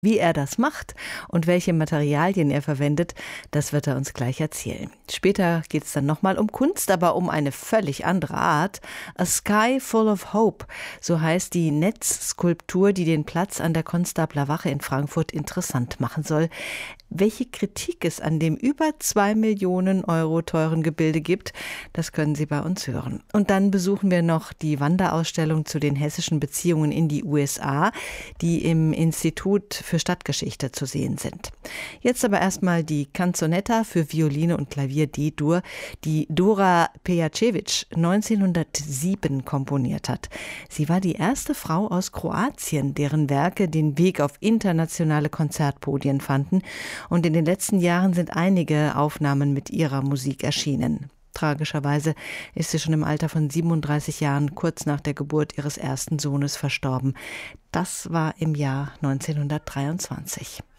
Wie er das macht und welche Materialien er verwendet, das wird er uns gleich erzählen. Später geht es dann nochmal um Kunst, aber um eine völlig andere Art. A Sky Full of Hope, so heißt die Netzskulptur, die den Platz an der Konstabler Wache in Frankfurt interessant machen soll. Welche Kritik es an dem über 2 Millionen Euro teuren Gebilde gibt, das können Sie bei uns hören. Und dann besuchen wir noch die Wanderausstellung zu den hessischen Beziehungen in die USA, die im Institut für Stadtgeschichte zu sehen sind. Jetzt aber erstmal die Canzonetta für Violine und Klavier D-Dur, die Dora Pejacevic 1907 komponiert hat. Sie war die erste Frau aus Kroatien, deren Werke den Weg auf internationale Konzertpodien fanden. Und in den letzten Jahren sind einige Aufnahmen mit ihrer Musik erschienen. Tragischerweise ist sie schon im Alter von 37 Jahren kurz nach der Geburt ihres ersten Sohnes verstorben. Das war im Jahr 1923.